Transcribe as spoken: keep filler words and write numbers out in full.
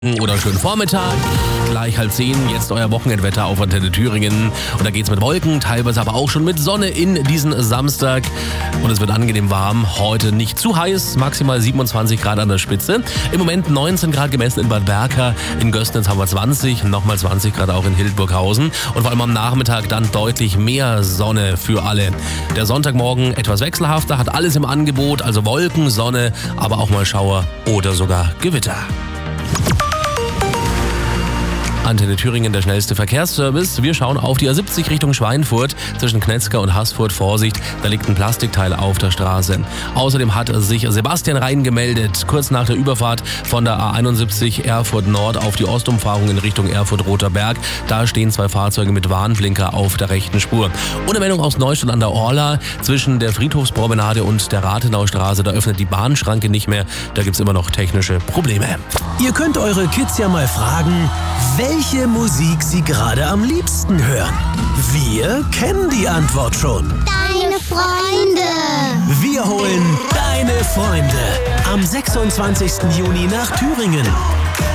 Oder schönen Vormittag, gleich halb zehn, jetzt euer Wochenendwetter auf Antenne Thüringen. Und da geht's mit Wolken, teilweise aber auch schon mit Sonne in diesen Samstag. Und es wird angenehm warm, heute nicht zu heiß, maximal siebenundzwanzig Grad an der Spitze. Im Moment neunzehn Grad gemessen in Bad Berka, in Gößnitz haben wir zwanzig, nochmal zwanzig Grad auch in Hildburghausen. Und vor allem am Nachmittag dann deutlich mehr Sonne für alle. Der Sonntagmorgen etwas wechselhafter, hat alles im Angebot, also Wolken, Sonne, aber auch mal Schauer oder sogar Gewitter. Antenne Thüringen, der schnellste Verkehrsservice. Wir schauen auf die A siebzig Richtung Schweinfurt zwischen Knetzger und Haßfurt. Vorsicht, da liegt ein Plastikteil auf der Straße. Außerdem hat sich Sebastian Rhein gemeldet, kurz nach der Überfahrt von der A einundsiebzig Erfurt Nord auf die Ostumfahrung in Richtung Erfurt-Roter Berg. Da stehen zwei Fahrzeuge mit Warnblinker auf der rechten Spur. Und eine Meldung aus Neustadt an der Orla zwischen der Friedhofspromenade und der Rathenaustraße. Da öffnet die Bahnschranke nicht mehr. Da gibt's immer noch technische Probleme. Ihr könnt eure Kids ja mal fragen, welche Musik sie gerade am liebsten hören. Wir kennen die Antwort schon. Deine Freunde. Wir holen deine Freunde am sechsundzwanzigsten Juni nach Thüringen.